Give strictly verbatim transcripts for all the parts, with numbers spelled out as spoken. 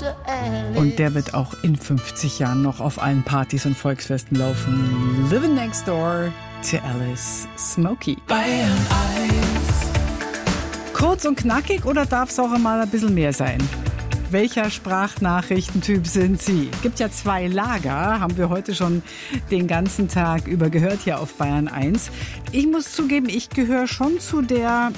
Und der wird auch in fünfzig Jahren noch auf allen Partys und Volksfesten laufen. Living Next Door to Alice Smokey. Bayern eins. Kurz und knackig oder darf es auch einmal ein bisschen mehr sein? Welcher Sprachnachrichtentyp sind Sie? Es gibt ja zwei Lager, haben wir heute schon den ganzen Tag über gehört hier auf Bayern eins. Ich muss zugeben, ich gehöre schon zu der,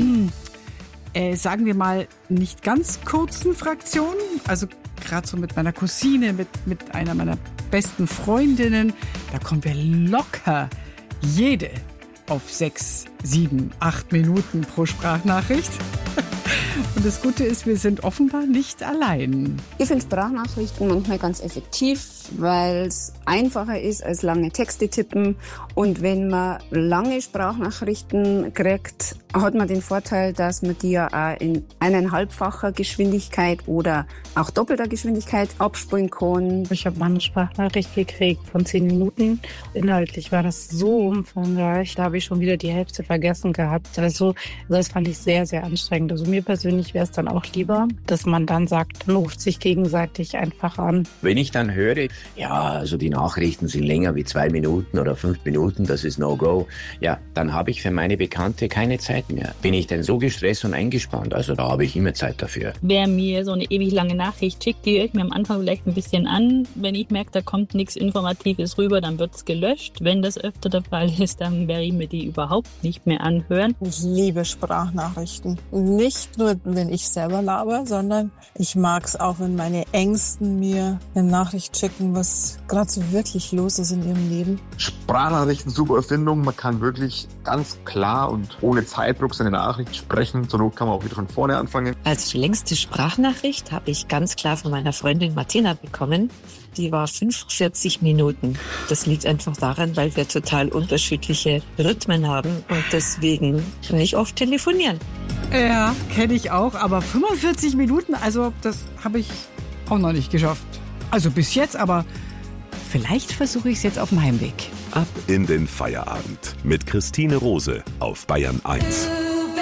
äh, sagen wir mal, nicht ganz kurzen Fraktion. Also gerade so mit meiner Cousine, mit, mit einer meiner besten Freundinnen, da kommen wir locker jede auf sechs, sieben, acht Minuten pro Sprachnachricht. Und das Gute ist, wir sind offenbar nicht allein. Ich finde Sprachnachrichten manchmal ganz effektiv, weil es einfacher ist als lange Texte tippen. Und wenn man lange Sprachnachrichten kriegt, hat man den Vorteil, dass man die ja auch in eineinhalbfacher Geschwindigkeit oder auch doppelter Geschwindigkeit abspulen kann. Ich habe mal eine Sprachnachricht gekriegt von zehn Minuten. Inhaltlich war das so umfangreich, da habe ich schon wieder die Hälfte vergessen gehabt. Also das fand ich sehr, sehr anstrengend. Also mir persönlich wäre es dann auch lieber, dass man dann sagt, man ruft sich gegenseitig einfach an. Wenn ich dann höre, ja, also die Nachrichten sind länger wie zwei Minuten oder fünf Minuten, das ist No-Go, ja, dann habe ich für meine Bekannte keine Zeit mehr. Bin ich denn so gestresst und eingespannt? Also da habe ich immer Zeit dafür. Wer mir so eine ewig lange Nachricht schickt, die höre ich mir am Anfang vielleicht ein bisschen an. Wenn ich merke, da kommt nichts Informatives rüber, dann wird es gelöscht. Wenn das öfter der Fall ist, dann werde ich mir die überhaupt nicht mehr anhören. Ich liebe Sprachnachrichten. Nicht nur, wenn ich selber laber, sondern ich mag es auch, wenn meine Ängsten mir eine Nachricht schicken, was gerade so wirklich los ist in ihrem Leben. Sprachnachrichten, super Erfindung. Man kann wirklich ganz klar und ohne Zeitdruck seine Nachricht sprechen. Zur Not kann man auch wieder von vorne anfangen. Als längste Sprachnachricht habe ich ganz klar von meiner Freundin Martina bekommen. Die war fünfundvierzig Minuten. Das liegt einfach daran, weil wir total unterschiedliche Rhythmen haben und deswegen nicht oft telefonieren. Ja, kenne ich auch, aber fünfundvierzig Minuten, also das habe ich auch noch nicht geschafft. Also bis jetzt, aber vielleicht versuche ich es jetzt auf dem Heimweg. Ab in den Feierabend mit Christine Rose auf Bayern eins.